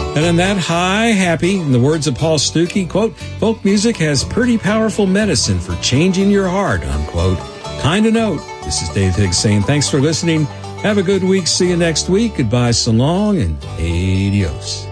And on that high, happy, in the words of Paul Stuckey, quote, folk music has pretty powerful medicine for changing your heart, unquote. Kind of note. This is Dave Higgs saying thanks for listening. Have a good week. See you next week. Goodbye, so long, and adios.